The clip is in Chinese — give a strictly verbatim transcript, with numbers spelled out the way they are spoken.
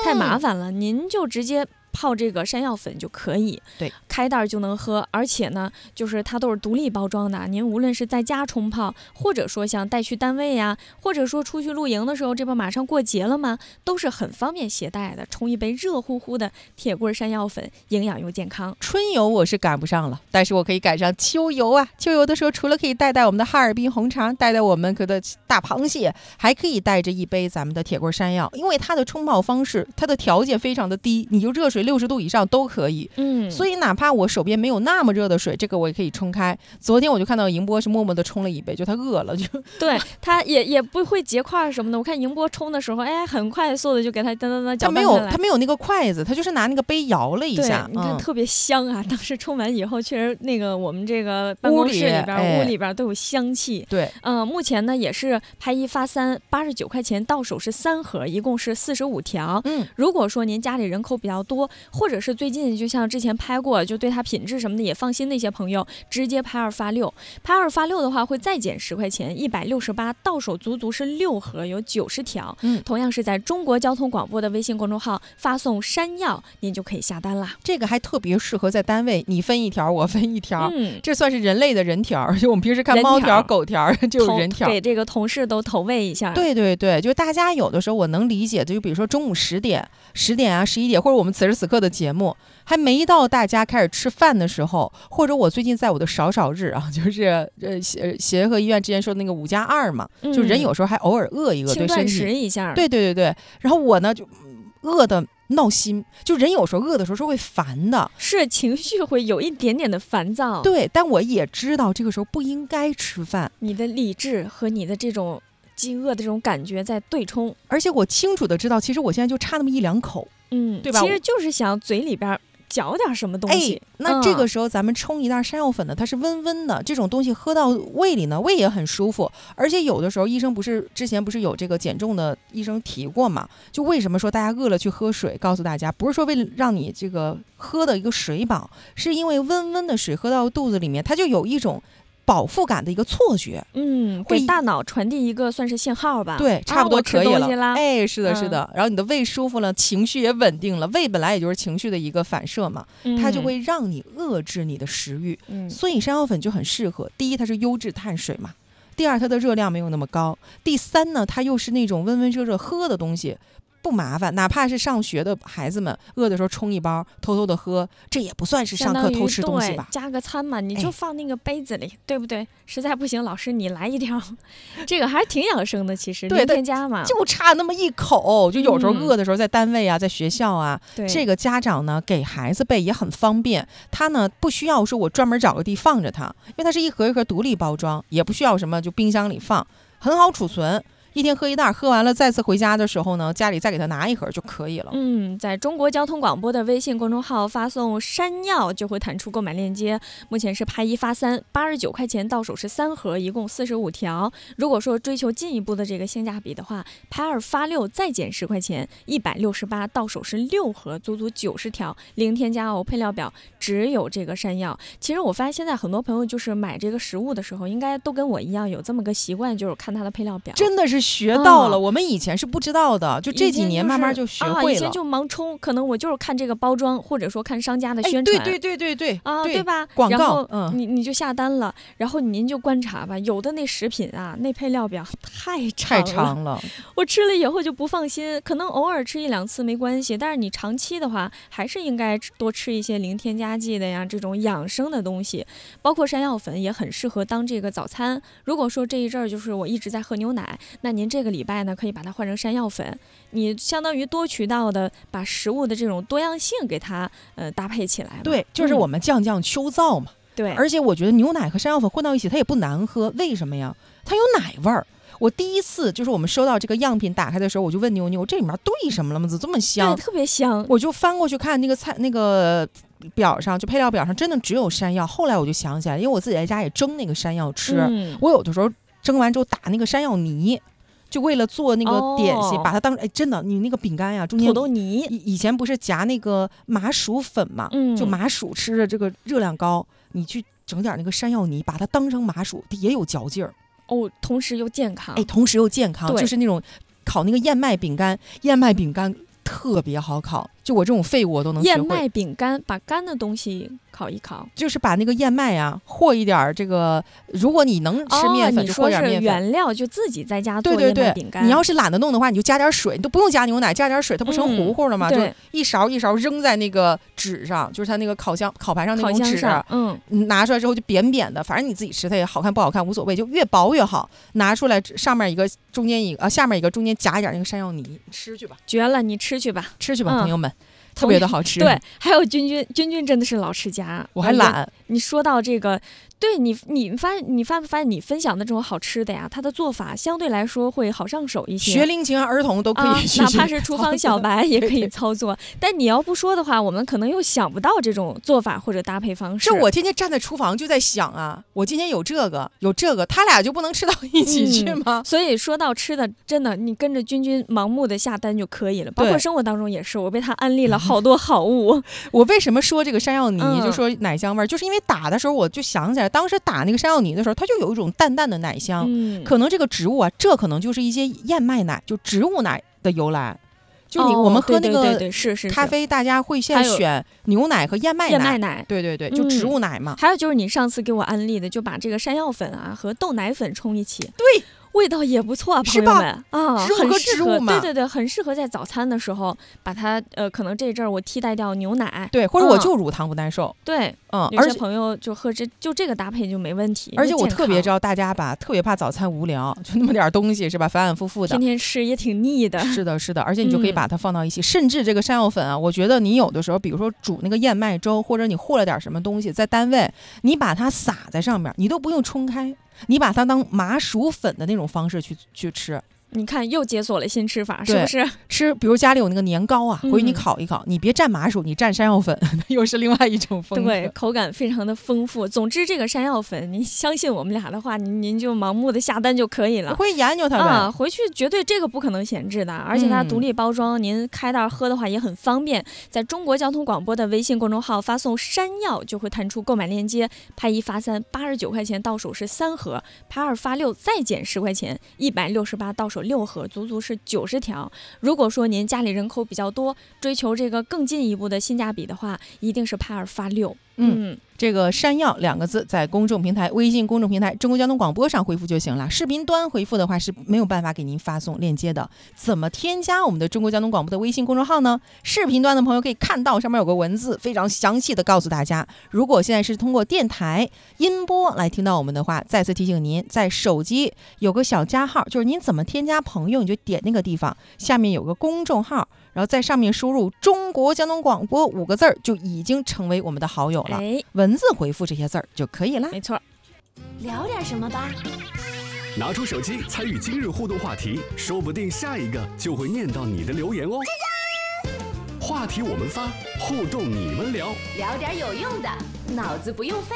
太麻烦了，您就直接泡这个山药粉就可以， 对， 开袋就能喝，而且呢，就是它都是独立包装的，您无论是在家冲泡，或者说像带去单位呀、啊，或者说出去露营的时候，这不马上过节了吗？都是很方便携带的。冲一杯热乎乎的铁棍山药粉，营养又健康。 春游我是赶不上了，但是我可以赶上秋游啊！秋游的时候，除了可以带带我们的哈尔滨红肠，带带我们可的大螃蟹，还可以带着一杯咱们的铁棍山药，因为它的冲泡方式，它的条件非常的低，你就热水六十度以上都可以。 嗯， 所以哪怕我手边没有那么热的水，这个我也可以冲开。昨天我就看到迎波是默默的冲了一杯，就他饿了，就对他也也不会结块什么的。我看迎波冲的时候，哎，很快速的就给他噔噔噔搅拌开来。 他没有他没有那个筷子，他就是拿那个杯摇了一下。 对，你看、 嗯、 特别香啊！当时冲完以后，确实那个我们这个办公室里边、屋里,、哎、屋里边都有香气。 对， 嗯、呃，目前呢也是拍一发三，八十九块钱到手是三盒，一共是四十五条。 嗯， 如果说您家里人口比较多，或者是最近就像之前拍过，就对它品质什么的也放心的一些朋友，直接拍二发六，拍二发六的话会再减十块钱，一百六十八，到手足足是六盒，有九十条。 嗯， 同样是在中国交通广播的微信公众号发送山药，您就可以下单啦。 这个还特别适合在单位，你分一条，我分一条， 嗯， 这算是人类的人条，就我们平时看猫条、狗条，就是人条， 给这个同事都投喂一下。 对对对，就大家有的时候我能理解，就比如说中午十点、十点啊、十一点，或者我们此时此刻的节目还没到大家开始吃饭的时候，或者我最近在我的少少日啊，就是呃协协和医院之前说的那个五加二嘛，嗯、就人有时候还偶尔饿一饿，对身体轻断食一下。 对对对对，然后我呢就饿的闹心，就人有时候饿的时候是会烦的， 是情绪会有一点点的烦躁。 对，但我也知道这个时候不应该吃饭， 你的理智和你的这种饥饿的这种感觉在对冲， 而且我清楚的知道，其实我现在就差那么一两口， 嗯， 对吧？ 其实就是想嘴里边嚼点什么东西。 哎，那这个时候咱们冲一袋山药粉呢，它是温温的，这种东西喝到胃里呢，胃也很舒服。而且有的时候医生不是之前不是有这个减重的医生提过嘛？就为什么说大家饿了去喝水？告诉大家，不是说为了让你这个喝的一个水饱，是因为温温的水喝到肚子里面，它就有一种饱腹感的一个错觉， 嗯，给大脑传递一个算是信号吧。 对，差不多可以了。 啊、 哎，是的，是的、嗯。然后你的胃舒服了，情绪也稳定了。胃本来也就是情绪的一个反射嘛，嗯、它就会让你遏制你的食欲。嗯，所以山药粉就很适合。第一，它是优质碳水嘛；第二，它的热量没有那么高；第三呢，它又是那种温温热热喝的东西。不麻烦，哪怕是上学的孩子们饿的时候冲一包偷偷的喝，这也不算是上课偷吃东西吧？ 加个餐嘛，你就放那个杯子里、哎、对不对？实在不行老师你来一条，这个还是挺养生的。其实零添加嘛， 就差那么一口，就有时候饿的时候在单位啊、嗯、在学校啊，这个家长呢给孩子备也很方便，他呢不需要说我专门找个地放着它，因为它是一盒一盒独立包装，也不需要什么就冰箱里放，很好储存，一天喝一袋，喝完了再次回家的时候呢，家里再给他拿一盒就可以了。 嗯，在中国交通广播的微信公众号发送山药就会弹出购买链接，目前是拍一发三，八十九块钱到手是三盒，一共四十五条。如果说追求进一步的这个性价比的话，拍二发六再减十块钱，一百六十八到手是六盒，足足九十条，零添加哦。配料表只有这个山药。其实我发现现在很多朋友就是买这个食物的时候，应该都跟我一样有这么个习惯，就是看它的配料表。 真的是学到了、嗯，我们以前是不知道的，就这几年慢慢就学会了。 啊、以前就盲冲，可能我就是看这个包装，或者说看商家的宣传， 哎、对对对对对啊， 对, 对吧？ 广告， 然后嗯， 你你就下单了，然后您就观察吧，有的那食品啊，那配料表太长了， 太长了， 我吃了以后就不放心。可能偶尔吃一两次没关系，但是你长期的话，还是应该多吃一些零添加剂的呀，这种养生的东西，包括山药粉也很适合当这个早餐。如果说这一阵儿就是我一直在喝牛奶，那您这个礼拜呢可以把它换成山药粉，你相当于多渠道的把食物的这种多样性给它呃搭配起来。 对，就是我们酱酱秋燥嘛。 对、 嗯，而且我觉得牛奶和山药粉混到一起，它也不难喝。为什么呀？它有奶味儿。我第一次就是我们收到这个样品打开的时候，我就问妞妞这里面兑什么了吗？怎么这么香？ 对，特别香。 我就翻过去看那个菜那个表上，就配料表上真的只有山药。后来我就想起来，因为我自己在家也蒸那个山药吃，嗯、我有的时候蒸完之后打那个山药泥。就为了做那个点心， 哦、 把它当哎，真的，你那个饼干呀，中间土豆泥， 以以前不是夹那个麻薯粉嘛， 嗯， 就麻薯吃的这个热量高，你去整点那个山药泥，把它当成麻薯，也有嚼劲儿哦，同时又健康， 哎，同时又健康，就是那种烤那个燕麦饼干，燕麦饼干特别好烤，就我这种废物我都能学会。 燕麦饼干，把干的东西烤一烤， 就是把那个燕麦啊和一点这个，如果你能吃面粉、 哦、 就和点面粉。 原料就自己在家做燕麦饼干。 对对对，你要是懒得弄的话，你就加点水，你都不用加牛奶，加点水，它不成糊糊了吗？ 嗯、 就一勺一勺扔在那个纸上，就是它那个烤箱烤盘上那种纸， 嗯， 拿出来之后就扁扁的，反正你自己吃它也好看不好看无所谓，就越薄越好。拿出来上面一个，中间一个，呃，下面一个，中间夹一点那个山药泥，吃去吧， 绝了！你吃去吧， 吃去吧， 嗯、 朋友们。特别的好吃。 对，还有君君，君君真的是老吃家， 我还懒。 你说到这个，对你，你发你发不发现你分享的这种好吃的呀，它的做法相对来说会好上手一些。 学龄前儿童都可以、啊， 哪怕是厨房小白也可以操作。 对对， 但你要不说的话，我们可能又想不到这种做法或者搭配方式。 这我天天站在厨房就在想啊，我今天有这个有这个，他俩就不能吃到一起去吗？ 嗯、所以说到吃的，真的你跟着君君盲目的下单就可以了。包括生活当中也是，我被他安利了好多好物。 我为什么说这个山药泥、 嗯、 就说奶香味儿，就是因为打的时候我就想起来，当时打那个山药泥的时候，它就有一种淡淡的奶香。 嗯， 可能这个植物啊，这可能就是一些燕麦奶，就植物奶的由来。就你、 哦、 我们喝那个咖啡，大家会现在选牛奶和燕麦奶。 燕麦奶， 对对对，就植物奶嘛、 嗯。还有就是你上次给我安利的，就把这个山药粉啊和豆奶粉冲一起。 对。 味道也不错，朋友们啊， 植物和植物嘛， 对对对，很适合在早餐的时候把它呃，可能这阵儿我替代掉牛奶， 对，或者我就乳糖不耐受， 嗯、对， 嗯， 有些朋友就喝这就这个搭配就没问题。 而且我特别知道大家吧，特别怕早餐无聊，就那么点东西是吧，反反复复的， 天天吃也挺腻的。 是的，是的，而且你就可以把它放到一起，嗯、甚至这个山药粉啊，我觉得你有的时候，比如说煮那个燕麦粥，或者你和了点什么东西，在单位你把它撒在上面，你都不用冲开。你把它当麻薯粉的那种方式去去吃， 你看又解锁了新吃法，是不是？ 吃，比如家里有那个年糕啊，回去你烤一烤，嗯、你别蘸麻薯，你蘸山药粉，又是另外一种风格。 对，口感非常的丰富。总之，这个山药粉，您相信我们俩的话，您您就盲目的下单就可以了。 会研究它呗啊，回去绝对这个不可能闲置的，而且它独立包装，嗯、您开袋喝的话也很方便。在中国交通广播的微信公众号发送“山药”就会弹出购买链接，拍一发三，八十九块钱到手是三盒；拍二发六再减十块钱，一百六十八到手六盒，足足是九十条。如果说您家里人口比较多，追求这个更进一步的性价比的话，一定是拍二发六。 嗯。嗯这个山药两个字在公众平台微信公众平台中国交通广播上回复就行了，视频端回复的话是没有办法给您发送链接的。怎么添加我们的中国交通广播的微信公众号呢？视频端的朋友可以看到上面有个文字，非常详细的告诉大家。如果现在是通过电台音波来听到我们的话，再次提醒您，在手机有个小加号，就是您怎么添加朋友，你就点那个地方，下面有个公众号，然后在上面输入中国交通广播五个字儿，就已经成为我们的好友了。 哎， 文字回复这些字儿就可以了。 没错， 聊点什么吧。 拿出手机参与今日互动话题，说不定下一个就会念到你的留言哦。话题我们发，互动你们聊， 聊点有用的，脑子不用费。